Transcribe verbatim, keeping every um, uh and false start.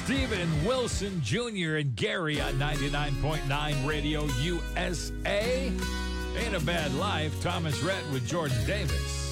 Steven Wilson Junior and Gary on ninety-nine point nine Radio U S A. Ain't a Bad Life. Thomas Rhett with Jordan Davis.